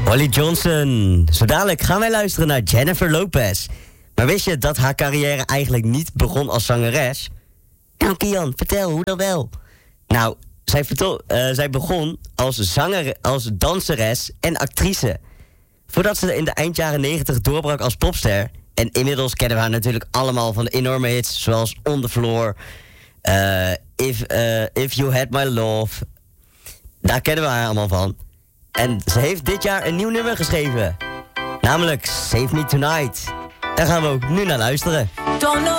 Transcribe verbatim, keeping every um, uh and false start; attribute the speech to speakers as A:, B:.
A: Holly Johnson. Zo dadelijk gaan wij luisteren naar Jennifer Lopez. Maar wist je dat haar carrière eigenlijk niet begon als zangeres? Nou, Kian, vertel, hoe dan wel? Nou, zij, vertel, uh, zij begon als zanger, als danseres en actrice. Voordat ze in de eind jaren negentig doorbrak als popster. En inmiddels kennen we haar natuurlijk allemaal van de enorme hits zoals On The Floor, uh, If, uh, If You Had My Love. Daar kennen we haar allemaal van. En ze heeft dit jaar een nieuw nummer geschreven. Namelijk Save Me Tonight. Daar gaan we ook nu naar luisteren. Don't know